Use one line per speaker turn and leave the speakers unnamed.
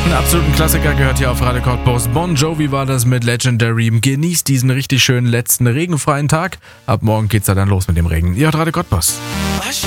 Einen absoluten Klassiker gehört hier auf Radio Cottbus. Bon Jovi war das mit Legendary. Genießt diesen richtig schönen letzten regenfreien Tag. Ab morgen geht's dann los mit dem Regen. Ihr hört Radio Cottbus.